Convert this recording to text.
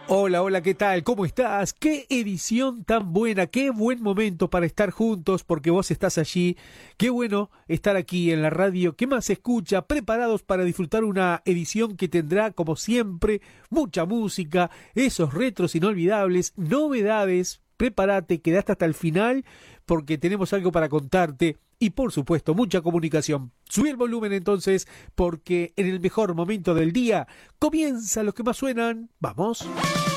Hola, hola, ¿qué tal? ¿Cómo estás? Qué edición tan buena, qué buen momento para estar juntos porque vos estás allí. Qué bueno estar aquí en la radio. ¿Qué más se escucha? Preparados para disfrutar una edición que tendrá, como siempre, mucha música, esos retros inolvidables, novedades. Prepárate, quedaste hasta el final porque tenemos algo para contarte y por supuesto mucha comunicación. Subí el volumen entonces porque en el mejor momento del día comienzan los que más suenan. ¡Vamos!